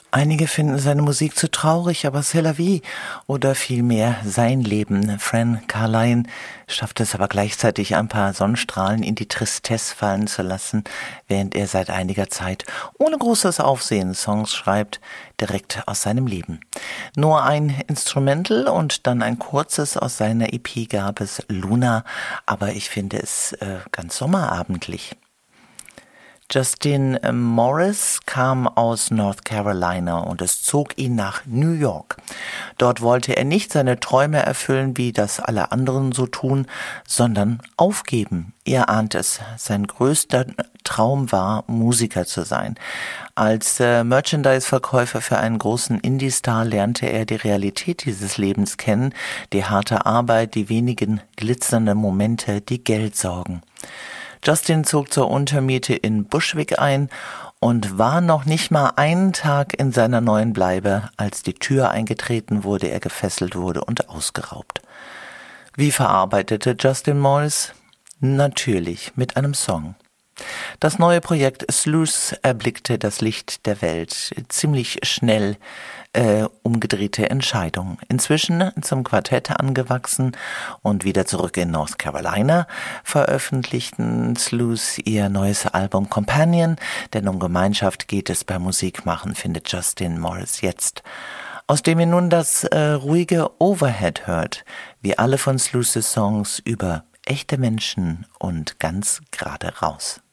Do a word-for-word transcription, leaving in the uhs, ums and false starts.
Einige finden seine Musik zu traurig, aber c'est la vie oder vielmehr sein Leben. Fran Carline schafft es aber gleichzeitig, ein paar Sonnenstrahlen in die Tristesse fallen zu lassen, während er seit einiger Zeit ohne großes Aufsehen Songs schreibt, direkt aus seinem Leben. Nur ein Instrumental und dann ein kurzes aus seiner E P gab es, Luna, aber ich finde es äh, ganz sommerabendlich. Justin Morris kam aus North Carolina und es zog ihn nach New York. Dort wollte er nicht seine Träume erfüllen, wie das alle anderen so tun, sondern aufgeben. Er ahnt es. Sein größter Traum war, Musiker zu sein. Als äh, Merchandise-Verkäufer für einen großen Indie-Star lernte er die Realität dieses Lebens kennen, die harte Arbeit, die wenigen glitzernden Momente, die Geld sorgen. Justin zog zur Untermiete in Bushwick ein und war noch nicht mal einen Tag in seiner neuen Bleibe, als die Tür eingetreten wurde, er gefesselt wurde und ausgeraubt. Wie verarbeitete Justin Morris? Natürlich mit einem Song. Das neue Projekt Sleuth erblickte das Licht der Welt. Ziemlich schnell äh, umgedrehte Entscheidung. Inzwischen zum Quartett angewachsen und wieder zurück in North Carolina, veröffentlichten Sleuth ihr neues Album Companion, denn um Gemeinschaft geht es beim Musikmachen, findet Justin Morris jetzt. Aus dem ihr nun das äh, ruhige Overhead hört, wie alle von Sleuths Songs über echte Menschen und ganz gerade raus.